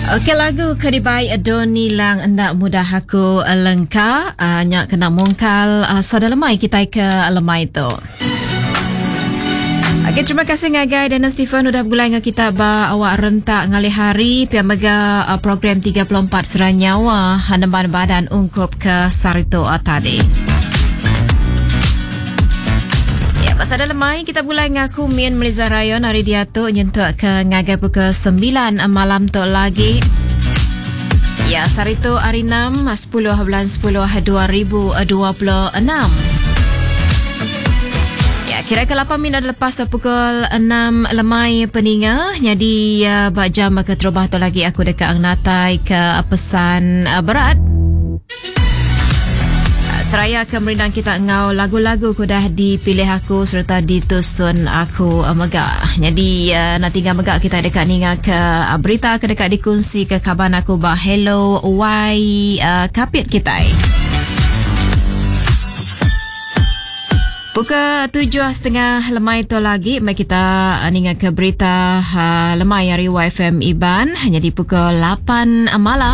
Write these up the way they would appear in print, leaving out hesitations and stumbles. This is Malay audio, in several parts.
Okey, lagu Kedibai Doni Lang Endak Mudah Aku Lengka Nyak kena mungkal sada lemai kita ke lemai tu. Okey, terima kasih ngagai dan Stephen udah bergulai dengan kita ba awak rentak ngalih hari pia mega program 34 Seranyawa Hanemban Badan ungkup ke Sarito tadi. Pasal dalam mai kita mulai ngaku Min Melizah Rayon hari dia tu nyentuk ke ngagai pukul 9 malam tu lagi. Ya, Sarito hari 6 10 bulan 10 2026. Ya, kira ke 8 minit lepas pukul 6 lemai peninga. Jadi bak jam ke terubah tu lagi aku dekat ang natai ke pesan berat. Seraya ke merindang kita ngau lagu-lagu ku dah dipilih aku serta ditusun aku megak. Jadi nak tinggal megak kita dekat ninga ke berita ke dekat dikongsi ke kaban aku bah hello why kapit kita. Pukul 7.30 lemai tu lagi mai kita ninga ke berita lemai hari YFM Iban. Jadi pukul 8 malam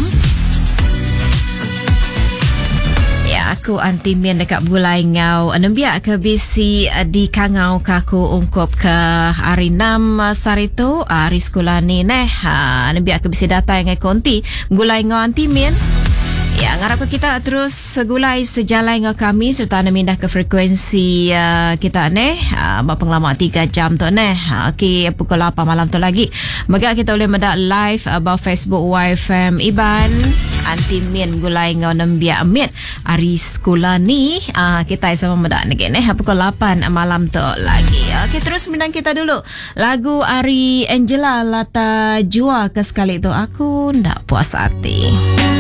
aku anti mian dekat bulai ngau nembiak ke bisi di kangau kaku ungkup ke hari 6 Sarito hari sekolah ni nembiak ke bisi data yang konti bulai ngau anti mian ya ngarap ke kita terus segulai sejalan ngau kami serta nemindah ke frekuensi kita pengalaman 3 jam tu okey pukul 8 malam tu lagi maka kita boleh mendak live about Facebook YFM Iban anti min gulai ngau nembia amit hari sekolah ni kita sama mendak negek pukul 8 malam tu lagi. Okey, terus minang kita dulu lagu Ari Angela Lata Jua ke sekali tu aku ndak puas hati.